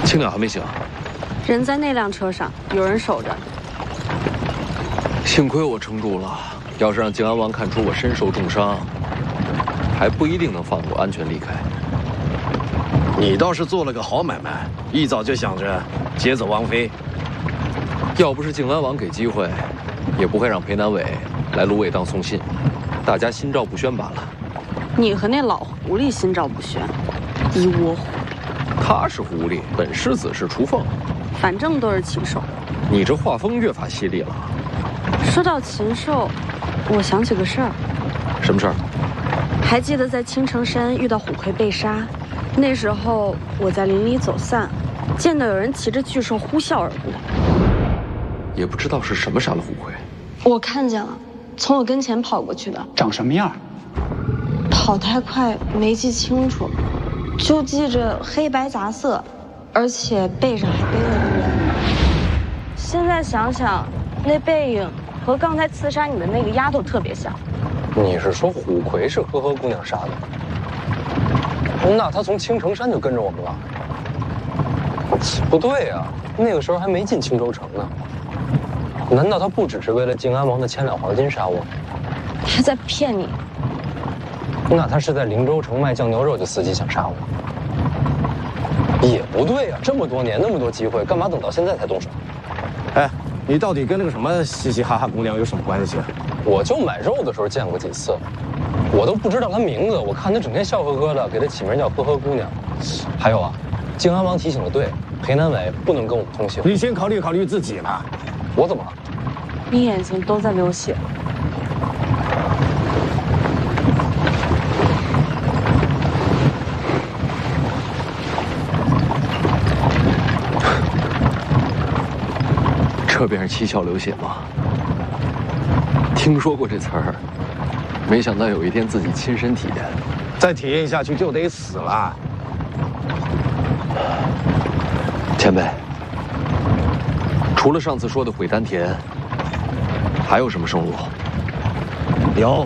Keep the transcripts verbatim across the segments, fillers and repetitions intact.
青鸟还没醒， 人在那辆车上，有人守着。 幸亏我撑住了，要是让靖安王看出我身受重伤，还不一定能放我安全离开。 你倒是做了个好买卖，一早就想着劫走王妃。 要不是靖安王给机会，也不会让裴南伟来芦苇荡送信，大家心照不宣罢了。 你和那老狐狸心照不宣，一窝狐。 他是狐狸，本世子是雏凤， 反正都是禽兽。 你这画风越发犀利了。 说到禽兽，我想起个事儿。 什么事儿？ 还记得在青城山遇到虎魁被杀，那时候我在林里走散，见到有人骑着巨兽呼啸而过。 也不知道是什么杀了虎魁。 我看见了，从我跟前跑过去的。 长什么样？ 跑太快没记清楚，就记着黑白杂色，而且背上还背了个人。现在想想，那背影和刚才刺杀你的那个丫头特别像。 你是说虎魁是呵呵姑娘杀的？那他从青城山就跟着我们了？不对呀，那个时候还没进青州城呢。难道他不只是为了靖安王的千两黄金杀我？ 他在骗你。 那他是在灵州城卖酱牛肉就伺机想杀我？也不对呀，这么多年那么多机会，干嘛等到现在才动手？ 哎，你到底跟那个什么嘻嘻哈哈姑娘有什么关系啊？ 我就买肉的时候见过几次，我都不知道她名字。我看她整天笑呵呵的，给她起名叫呵呵姑娘。还有啊，靖安王提醒的对，裴南伟不能跟我们通行。 你先考虑考虑自己吧。 我怎么了？ 你眼睛都在流血。 这便是七窍流血吗？听说过这词儿，没想到有一天自己亲身体验。 再体验下去就得死了。 前辈，除了上次说的毁丹田，还有什么生路？ 有，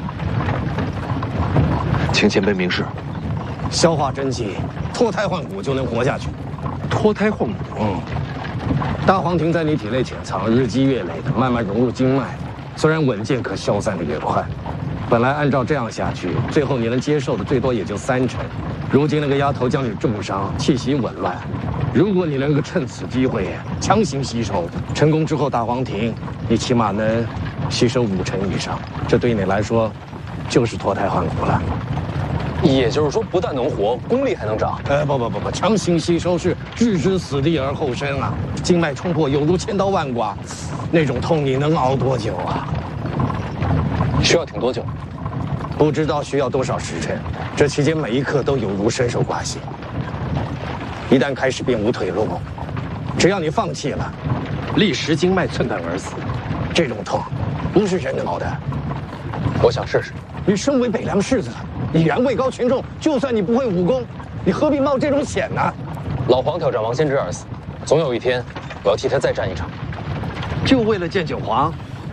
请前辈明示。 消化真气，脱胎换骨就能活下去。 脱胎换骨？ 嗯。大黄庭在你体内潜藏，日积月累的慢慢融入经脉，虽然稳健，可消散的越快。本来按照这样下去，最后你能接受的最多也就三成。如今那个丫头将你重伤，气息紊乱，如果你能够趁此机会强行吸收，成功之后，大黄庭你起码能吸收五成以上，这对你来说就是脱胎换骨了。 也就是说，不但能活，功力还能长。 呃，不不不不，强行吸收是置之死地而后生啊！经脉冲破，有如千刀万剐，那种痛你能熬多久啊？ 需要挺多久？ 不知道需要多少时辰。这期间每一刻都有如伸手刮血。一旦开始，便无退路。只要你放弃了，立时经脉寸断而死。这种痛，不是人熬的。 我想试试。 你身为北凉世子，你原位高权重，就算你不会武功，你何必冒这种险呢？ 老黄挑战王先知而死，总有一天，我要替他再战一场， 就为了见九皇。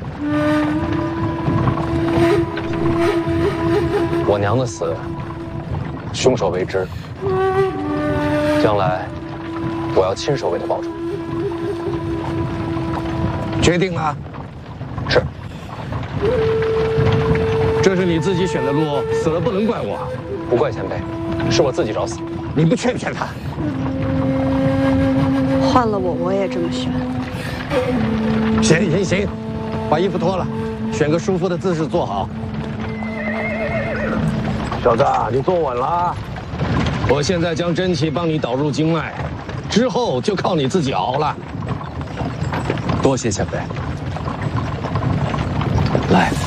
我娘的死，凶手为之，将来我要亲手为他报仇。 决定了。 是。 这是你自己选的路，死了不能怪我。 不怪前辈，是我自己找死。 你不劝劝他？ 换了我，我也这么选。 行行行，把衣服脱了，选个舒服的姿势坐好。小子，你坐稳了。我现在将真气帮你导入经脉，之后就靠你自己熬了。 多谢前辈。来。